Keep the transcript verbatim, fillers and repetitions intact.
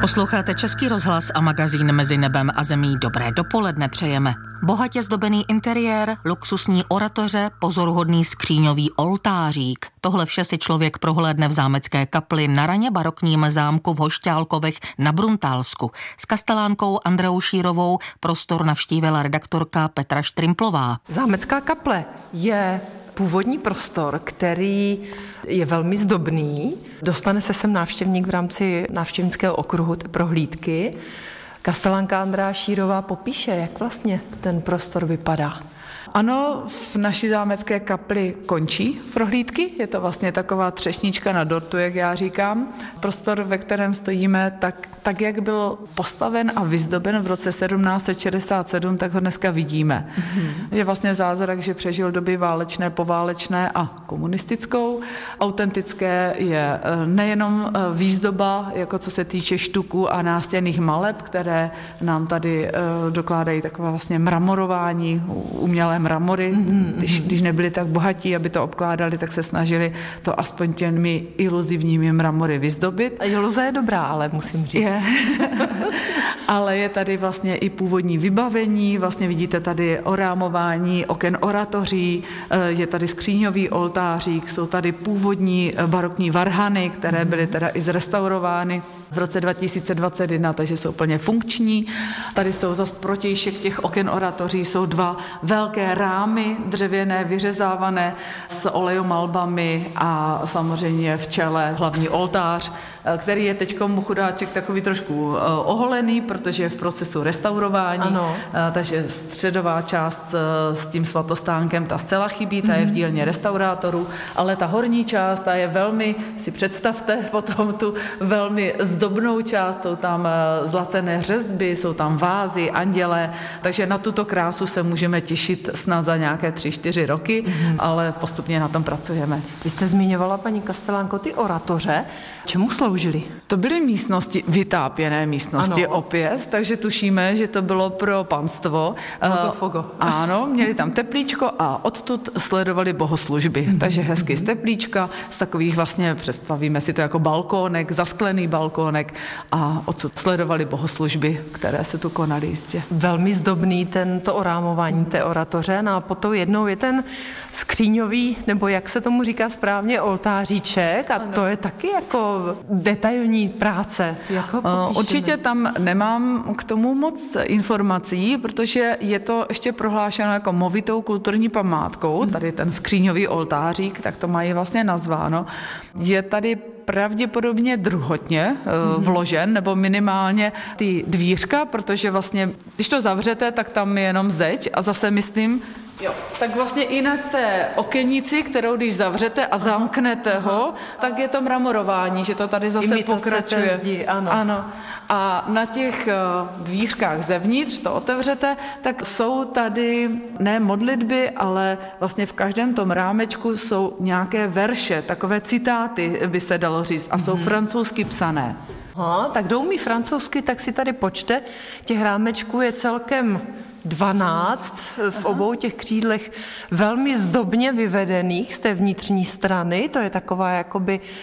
Posloucháte Český rozhlas a magazín Mezi nebem a zemí. Dobré dopoledne přejeme. Bohatě zdobený interiér, luxusní oratoře, pozoruhodný skříňový oltářík. Tohle vše si člověk prohlédne v zámecké kapli na raně barokním zámku v Hošťálkovech na Bruntálsku. S kastelánkou Andreou Šírovou prostor navštívila redaktorka Petra Štrimplová. Zámecká kaple je původní prostor, který je velmi zdobný. Dostane se sem návštěvník v rámci návštěvnického okruhu té prohlídky. Kastelánka Andrea Šírová popíše, jak vlastně ten prostor vypadá. Ano, v naší zámecké kapli končí prohlídky. Je to vlastně taková třešnička na dortu, jak já říkám. Prostor, ve kterém stojíme, tak, tak jak byl postaven a vyzdoben v roce sedmnáct set šedesát sedm, tak ho dneska vidíme. Mm-hmm. Je vlastně zázrak, že přežil doby válečné, poválečné a komunistickou. Autentické je nejenom výzdoba, jako co se týče štuků a nástěnných maleb, které nám tady dokládají takové vlastně mramorování, umělé mramory, mm-hmm. když, když nebyli tak bohatí, aby to obkládali, tak se snažili to aspoň těmi iluzivními mramory vyzdobit. A iluze je dobrá, ale musím říct. Je. Ale je tady vlastně i původní vybavení, vlastně vidíte tady orámování oken oratoří, je tady skříňový oltářík, jsou tady původní barokní varhany, které byly teda i zrestaurovány v roce dva tisíce dvacet jedna, takže jsou plně funkční. Tady jsou zas protějšek těch oken oratoří, jsou dva velké rámy dřevěné, vyřezávané s olejomalbami a samozřejmě v čele hlavní oltář, který je teďkom chudáček takový trošku oholený, protože je v procesu restaurování, ano. Takže středová část s tím svatostánkem, ta zcela chybí, ta je v dílně restaurátorů, ale ta horní část, ta je velmi, si představte potom tu velmi zdobnou část, jsou tam zlacené řezby, jsou tam vázy, anděle, takže na tuto krásu se můžeme těšit snad za nějaké tři, čtyři roky, mm. ale postupně na tom pracujeme. Vy jste zmiňovala, paní kastelánko, ty oratoře. Čemu sloužily? To byly místnosti, vytápěné místnosti ano. opět, takže tušíme, že to bylo pro panstvo. Fogo, fogo. Ano, měli tam teplíčko a odtud sledovali bohoslužby. Mm. Takže hezky z teplíčka, z takových vlastně, představíme si to jako balkónek, zasklený balkónek a odsud sledovali bohoslužby, které se tu konaly jistě. Velmi zdobný tento orámování té oratoře, no a potom jednou je ten skříňový, nebo jak se tomu říká správně, oltáříček a ano. to je taky jako detailní práce. Jak ho popíšeme? Určitě tam nemám k tomu moc informací, protože je to ještě prohlášeno jako movitou kulturní památkou. Tady ten skříňový oltářík, tak to mají vlastně nazváno. Je tady pravděpodobně druhotně vložen, nebo minimálně ty dvířka, protože vlastně, když to zavřete, tak tam je jenom zeď a zase myslím, jo, tak vlastně i na té okenici, kterou když zavřete a zamknete ho, tak je to mramorování, že to tady zase imitace pokračuje. Zdi, ano. ano. A na těch dvířkách zevnitř, to otevřete, tak jsou tady ne modlitby, ale vlastně v každém tom rámečku jsou nějaké verše, takové citáty by se dalo říct a jsou mm-hmm. francouzsky psané. Aha, tak kdo umí francouzsky, tak si tady počte. Těch rámečků je celkem dvanáct v obou těch křídlech velmi zdobně vyvedených z té vnitřní strany. To je taková jakoby